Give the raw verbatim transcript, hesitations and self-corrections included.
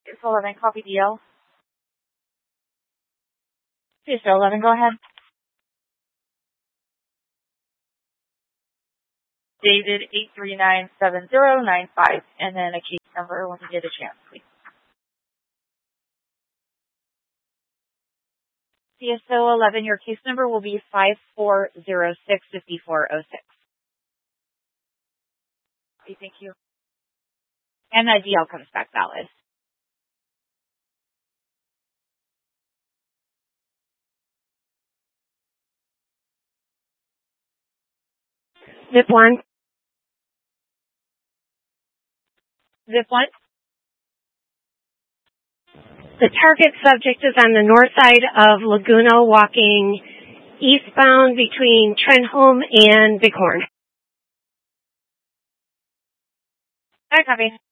It's eleven, copy D L. Yes, eleven, go ahead. David eight three nine seven zero nine five, and then a case number when you get a chance, please. C S O eleven, your case number will be five four zero six five four zero six. Okay, thank you. And that D L comes back valid. Zip one. Zip one. The target subject is on the north side of Laguna, walking eastbound between Trenholm and Bighorn. I copy.